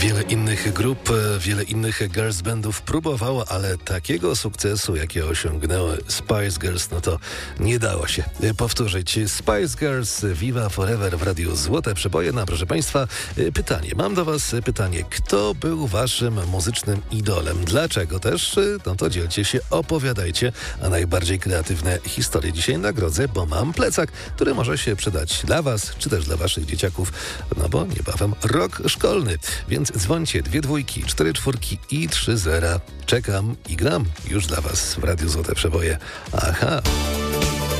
Wiele innych grup, wiele innych girls bandów próbowało, ale takiego sukcesu, jakie osiągnęły Spice Girls, no to nie dało się powtórzyć. Spice Girls, Viva Forever w Radiu Złote Przeboje. No, proszę Państwa, pytanie. Mam do Was pytanie. Kto był Waszym muzycznym idolem? Dlaczego też? No to dzielcie się, opowiadajcie, a najbardziej kreatywne historie dzisiaj nagrodzę, bo mam plecak, który może się przydać dla Was, czy też dla Waszych dzieciaków, no bo niebawem rok szkolny. Więc dzwońcie 2 dwójki, 4 czwórki i 3 zera. Czekam i gram już dla Was w Radiu Złote Przeboje. Aha.